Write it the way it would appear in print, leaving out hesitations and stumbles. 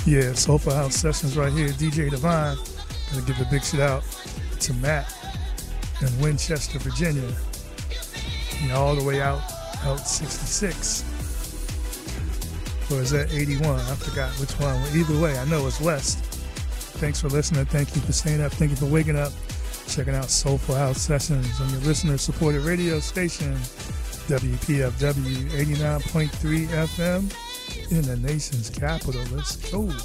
Yeah, Soulful House Sessions right here. DJ Divine. Gonna give a big shout out to Matt in Winchester, Virginia. All the way out 66. Or is that 81? I forgot which one. Well, either way, I know it's west. Thanks for listening. Thank you for staying up. Thank you for waking up. Checking out Soulful House Sessions on your listener-supported radio station, WPFW 89.3 FM in the nation's capital. Let's go.